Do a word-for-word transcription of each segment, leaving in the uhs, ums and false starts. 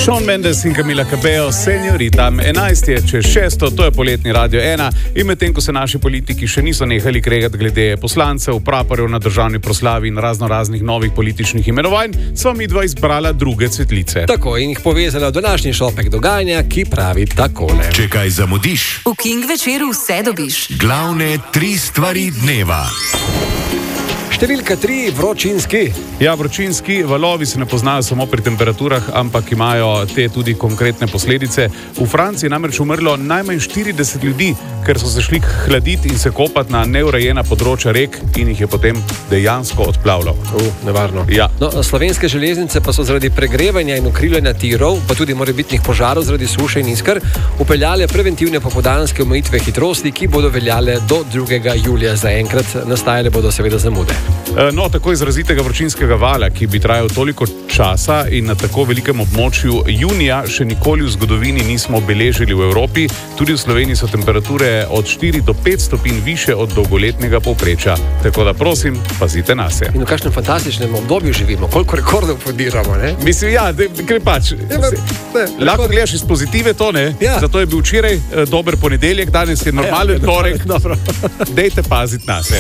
Shawn Mendes in Camila Cabello, Señorita. enajst je čez šesto, to je poletni Radio ena. In medtem, ko se naši politiki še niso nehali kregati glede poslancev, praporjev na državni proslavi in razno raznih novih političnih imenovanj, sva midva izbrala druge cvetlice. Tako in jih povezala v današnji šopek dogajanja, ki pravi takole. Če kaj zamudiš, v King večeru vse dobiš. Glavne tri stvari dneva. Številka tri, vročinski. Ja, vročinski valovi se ne poznajo samo pri temperaturah, ampak imajo te tudi konkretne posledice. V Franciji namreč umrlo najmanj štirideset ljudi, ker so se šli hladiti in se kopati na neurejena področja rek in jih je potem dejansko odplavljal. Uh, nevarno. Ja. No, slovenske železnice pa so zaradi pregrevanja in ukrivljanja tirov, pa tudi morebitnih požarov zaradi suše in iskr, upeljale preventivne popoldanske omejitve hitrosti, ki bodo veljale do drugega julija. Zaenkrat nastajale bodo seveda zamude. No, tako izrazitega vročinskega vala, ki bi trajal toliko časa in na tako velikem območju junija, še nikoli v zgodovini nismo beležili v Evropi. Tudi v Sloveniji so temperature od štiri do pet stopinj više od dolgoletnega povprečja. Tako da prosim, pazite nase. In v kakšnem fantastičnem obdobju živimo, koliko rekordov podiramo, ne? Mislim, ja, gre pač. Ne, ne, lahko gledaš iz pozitive to, ne? Ja. Zato je bil včeraj eh, dober ponedeljek, danes je normalen torek. Dejte paziti nase.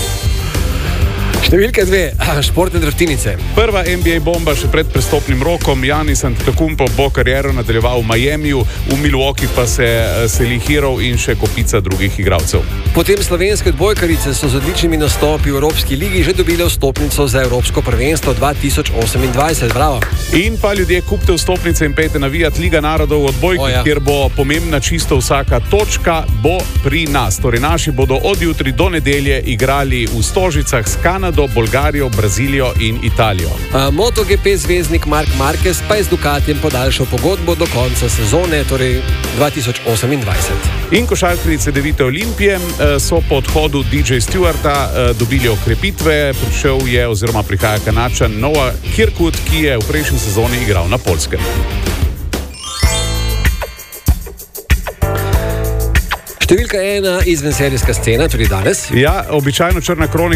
Številka dve, športne drftinice. Prva N B A bomba še pred prestopnim rokom. Giannis Antetokounmpo bo kariero nadaljeval v Miamiju, v Milwaukee pa se seli Hero in še kopica drugih igralcev. Potem slovenske odbojkarice so z odličnimi nastopi v Evropski ligi že dobile vstopnico za Evropsko prvenstvo dva tisoč osemindvajset. Bravo. In pa ljudje, kupite vstopnice in pejte navijat Liga narodov v odbojki, o, ja. kjer bo pomembna čisto vsaka točka, bo pri nas. Torej, naši bodo od jutri do nedelje igrali v Stožicah s Kanado, Bolgarijo, Brazilijo in Italijo. A, MotoGP zvezdnik Marc Marquez pa je z Ducatijem podaljšal pogodbo do konca sezone, torej dva tisoč osemindvajset. In košarkarice Devite Olimpije so po odhodu D J Stewarta dobili okrepitve. Prišel je oziroma prihaja Kanačan Noah Kirkwood, ki je v prejšnji sezoni igral na Poljskem. Številka ena, izvenserijska scena, tudi danes. Ja, običajno črna kronika